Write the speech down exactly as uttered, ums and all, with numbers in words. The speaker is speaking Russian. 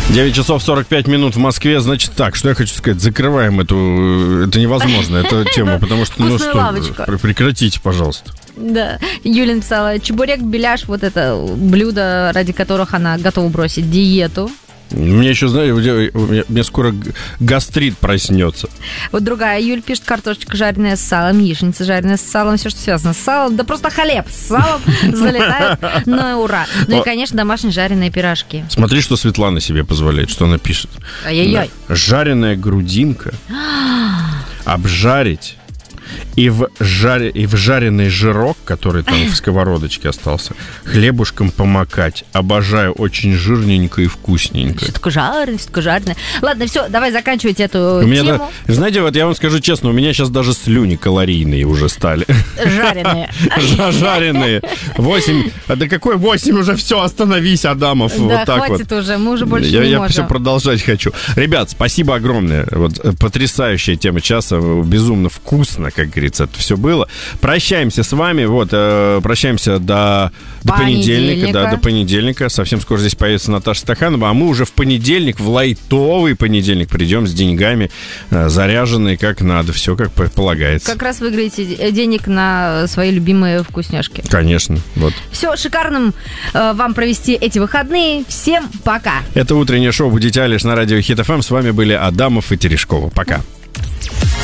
девять часов сорок пять минут в Москве. Значит так, что я хочу сказать, закрываем эту... Это невозможно, эту тему, потому что, ну что, прекратите, пожалуйста. Да, Юля написала, чебурек, беляш, вот это блюдо, ради которых она готова бросить диету. Мне еще, знаете, мне скоро гастрит проснется. Вот другая Юль пишет, картошечка жареная с салом, яичница жареная с салом, все, что связано с салом. Да просто хлеб с салом залетает, ну ура. Ну и, конечно, домашние жареные пирожки. Смотри, что Светлана себе позволяет, что она пишет. Ай-яй-яй. Жареная грудинка, обжарить. И в, жаре, и в жареный жирок, который там в сковородочке остался, хлебушком помакать. Обожаю, очень жирненько и вкусненько. Все такое жареное, все такое жареное. Ладно, все, давай заканчивать эту у меня тему. Да, знаете, вот я вам скажу честно, у меня сейчас даже слюни калорийные уже стали. Жареные. Жареные. Восемь. А да какой восемь? Уже все, остановись, Адамов. Да, вот так хватит вот. уже, мы уже больше я, не я можем. Я все продолжать хочу. Ребят, спасибо огромное. Вот потрясающая тема часа. Безумно вкусно, как говорится, это все было. Прощаемся с вами. Вот, э, прощаемся до, до понедельника. понедельника. Да, до понедельника. Совсем скоро здесь появится Наташа Стаханова. А мы уже в понедельник, в лайтовый понедельник придем с деньгами, э, заряженные как надо. Все как полагается. Как раз выиграете денег на свои любимые вкусняшки. Конечно. Вот. Все, шикарным э, вам провести эти выходные. Всем пока. Это утреннее шоу «Будите Алиш» на радио Хит эф эм. С вами были Адамов и Терешкова. Пока.